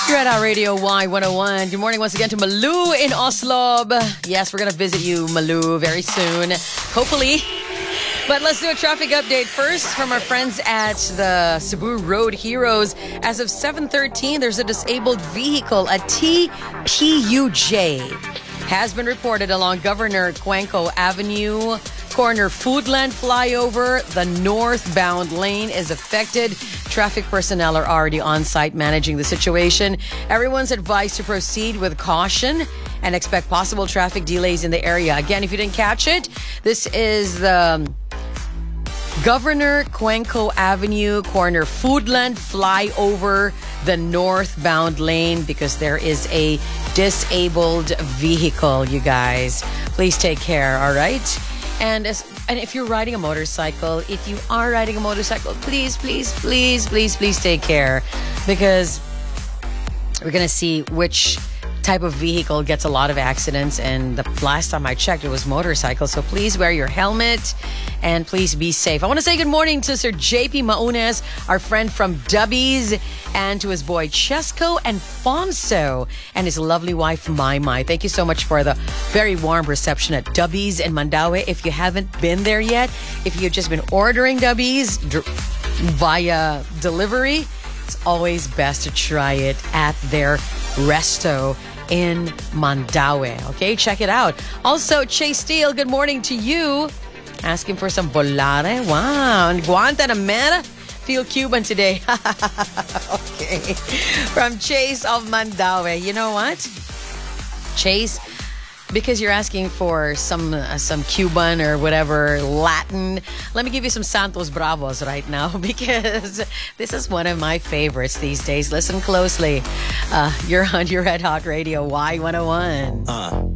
Red Hot Radio Y101. Good morning once again to Malou in Oslo. Yes, we're going to visit you, Malou, very soon. Hopefully. But let's do a traffic update first from our friends at the Cebu Road Heroes. As of 7:13, there's a disabled vehicle, a TPUJ, has been reported along Governor Cuenco Avenue, corner Foodland flyover. The northbound lane is affected. Traffic personnel are already on site managing the situation. Everyone's advised to proceed with caution and expect possible traffic delays in the area. Again, if you didn't catch it, this is the Governor Cuenco Avenue, corner Foodland flyover, the northbound lane, because there is a disabled vehicle, you guys. Please take care, all right? And if you're riding a motorcycle, if you are riding a motorcycle, please take care, because we're going to see which type of vehicle gets a lot of accidents. And the last time I checked, it was motorcycles. So please wear your helmet and please be safe. I want to say good morning to Sir JP Maunes, our friend from Dubbies, and to his boy Chesco and Fonso and his lovely wife Mai. Thank you so much for the very warm reception at Dubbies in Mandaue. If you haven't been there yet, if you've just been ordering Dubbies via delivery, it's always best to try it at their resto in Mandaue. Okay, check it out. Also, Chase Steele, good morning to you. Asking for some volare. Wow, and Guantanamera. Feel Cuban today. Okay. From Chase of Mandaue. You know what? Chase, because you're asking for some Cuban or whatever Latin, let me give you some Santos Bravos right now, because this is one of my favorites these days. Listen closely. You're on your Red Hot Radio Y101.